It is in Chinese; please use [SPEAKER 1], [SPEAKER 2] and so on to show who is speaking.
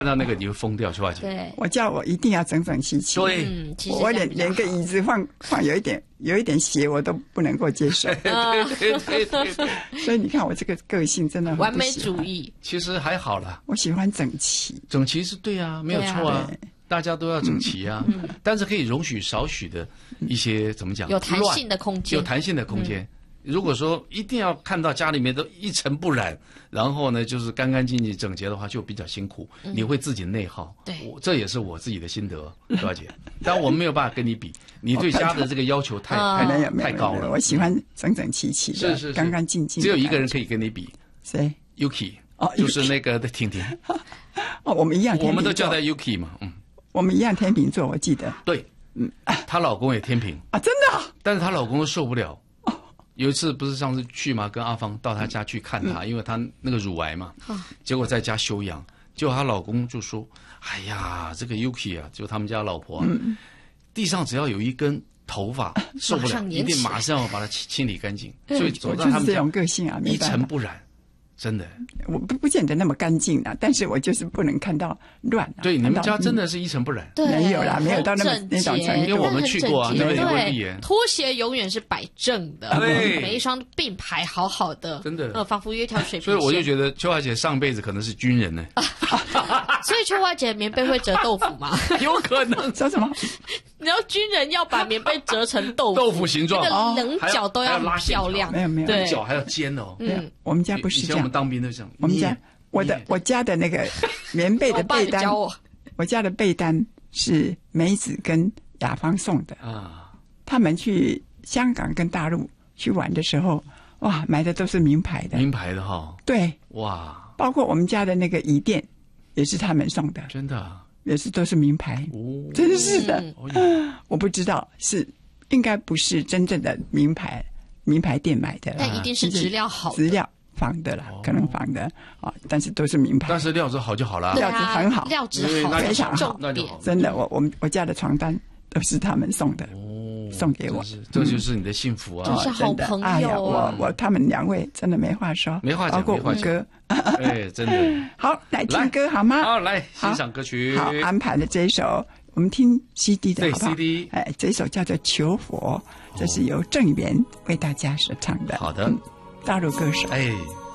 [SPEAKER 1] 看到那个你会疯掉，秋华姐。
[SPEAKER 2] 对，
[SPEAKER 3] 我叫我一定要整整齐齐。
[SPEAKER 1] 对，
[SPEAKER 2] 其实
[SPEAKER 3] 我连个椅子放有一点斜我都不能够接受。
[SPEAKER 1] 对。
[SPEAKER 3] 所以你看我这个个性真的很
[SPEAKER 2] 完美主义。
[SPEAKER 1] 其实还好啦，
[SPEAKER 3] 我喜欢整齐。
[SPEAKER 1] 整齐是对啊，没有错啊。大家都要整齐啊，但是可以容许少许的一些怎么讲？
[SPEAKER 2] 有弹性的空间。
[SPEAKER 1] 有弹性的空间。如果说一定要看到家里面都一尘不染，然后呢就是干干净净整洁的话，就比较辛苦，你会自己内耗。
[SPEAKER 2] 对，
[SPEAKER 1] 这也是我自己的心得，秋华姐。但我没有办法跟你比，你对家的这个要求太高了。
[SPEAKER 3] 我喜欢整整齐齐的，是干干净净。
[SPEAKER 1] 只有一个人可以跟你比，
[SPEAKER 3] 谁
[SPEAKER 1] ？Yuki， 就是那个的婷婷。
[SPEAKER 3] 我们一样，
[SPEAKER 1] 我们都叫她 Yuki 嘛，
[SPEAKER 3] 我们一样天秤座，我记得。
[SPEAKER 1] 对，她老公也天秤
[SPEAKER 3] 啊，真的。
[SPEAKER 1] 但是她老公都受不了。有一次不是上次去嘛，跟阿芳到她家去看她，因为她那个乳癌嘛，结果在家休养，结果她老公就说：“哎呀，这个 Yuki 啊，就他们家老婆啊，地上只要有一根头发受不了，一定马上要把它清理干净。”所以走到他们家，
[SPEAKER 3] 这种个性啊，
[SPEAKER 1] 一尘不染。真的，
[SPEAKER 3] 我不见得那么干净啊，但是我就是不能看到乱。
[SPEAKER 1] 对，你们家真的是一尘不染。
[SPEAKER 3] 没有啦，没有到那种程度。
[SPEAKER 1] 因为我们去过啊，那边也会闭眼。
[SPEAKER 2] 拖鞋永远是摆正的，
[SPEAKER 1] 对，
[SPEAKER 2] 每一双并排好好的，
[SPEAKER 1] 真的，
[SPEAKER 2] 仿佛有一条水平线。
[SPEAKER 1] 所以我就觉得秋华姐上辈子可能是军人呢。
[SPEAKER 2] 所以秋华姐棉被会折豆腐吗？
[SPEAKER 1] 有可能。
[SPEAKER 3] 说什么？
[SPEAKER 2] 你知道军人要把棉被折成豆腐
[SPEAKER 1] 形状，
[SPEAKER 2] 那个棱角都要漂亮。
[SPEAKER 3] 没有，
[SPEAKER 1] 对，角还要尖哦。
[SPEAKER 3] 我们家不是这样。
[SPEAKER 1] 以前我们当兵都这样。
[SPEAKER 3] 我们家我家的那个棉被的被单，我家的被单是梅子跟雅芳送的啊。他们去香港跟大陆去玩的时候，哇，买的都是名牌的。
[SPEAKER 1] 名牌的哈。对。哇。
[SPEAKER 3] 包括我们家的那个椅垫，也是他们送的。
[SPEAKER 1] 真的。
[SPEAKER 3] 也是都是名牌。哦。真是的。我不知道应该不是真正的名牌店买的，
[SPEAKER 2] 但一定是质料好的。
[SPEAKER 3] 质料。仿的啦，可能仿的啊，但是都是名牌。
[SPEAKER 1] 但是料子好就好了，
[SPEAKER 3] 料子很好，
[SPEAKER 2] 料子好，
[SPEAKER 3] 非常好，真的，我家的床单都是他们送的，送给我，
[SPEAKER 1] 这就是你的幸福啊！
[SPEAKER 2] 真是好朋友。
[SPEAKER 3] 哎呀，他们两位真的没话说，
[SPEAKER 1] 没话讲，
[SPEAKER 3] 包括五哥，
[SPEAKER 1] 哎，真的。
[SPEAKER 3] 好，来听歌好吗？
[SPEAKER 1] 好，来欣赏歌曲。
[SPEAKER 3] 好，安排的这一首，我们听 CD 的好不好？
[SPEAKER 1] 对 CD，
[SPEAKER 3] 哎，这一首叫做《求佛》，这是由郑源为大家所唱的。
[SPEAKER 1] 好的。
[SPEAKER 3] 大陆歌手，
[SPEAKER 1] 哎。